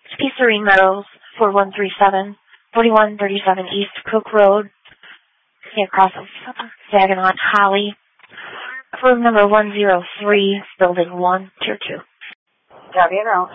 Peace Serene Meadows, 4137 East Cook Road, across of Saginaw Holly. Room number 103, Building 1, Tier 2. Copy it out.